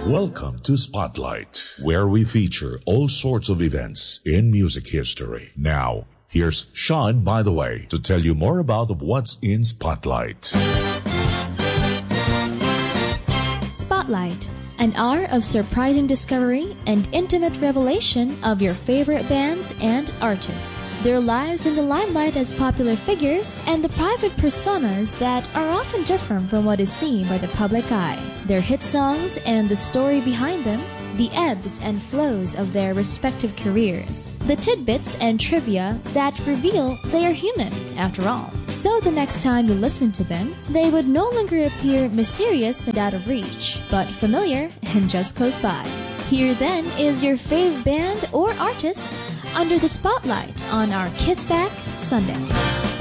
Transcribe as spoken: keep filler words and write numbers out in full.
Welcome to Spotlight, where we feature all sorts of events in music history. Now, here's Sean, by the way, to tell you more about what's in Spotlight. Spotlight, an hour of surprising discovery and intimate revelation of your favorite bands and artists. Their lives in the limelight as popular figures and the private personas that are often different from what is seen by the public eye. Their hit songs and the story behind them, the ebbs and flows of their respective careers, the tidbits and trivia that reveal they are human, after all. So the next time you listen to them, they would no longer appear mysterious and out of reach, but familiar and just close by. Here then is your fave band or artist under the spotlight on our Kiss Back Sunday.